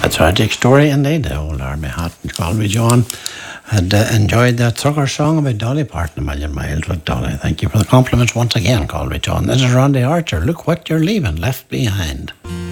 A tragic story indeed. The old army hat and Galway John had enjoyed that sucker song about Dolly Parton, A Million Miles with Dolly. Thank you for the compliments once again, Galway John. This is Randy Archer. Look what you're leaving left behind.